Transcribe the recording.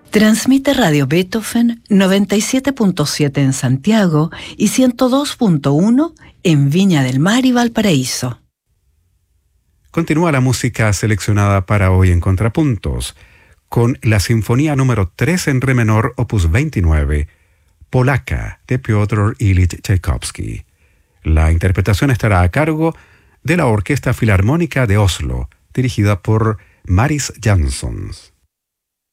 Transmite Radio Beethoven 97.7 en Santiago y 102.1 en Viña del Mar y Valparaíso. Continúa la música seleccionada para hoy en Contrapuntos, con la Sinfonía número 3 en re menor, opus 29, Polaca, de Piotr Ilyich Tchaikovsky. La interpretación estará a cargo de la Orquesta Filarmónica de Oslo, dirigida por Maris Jansons.